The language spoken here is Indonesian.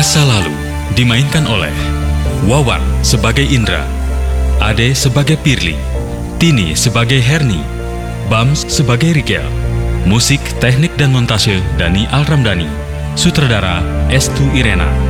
Masa Lalu dimainkan oleh Wawan sebagai Indra, Ade sebagai Pirly, Tini sebagai Herni, Bams sebagai Rigel. Musik, teknik dan montase Dani Al Ramdhani. Sutradara Estu Irena.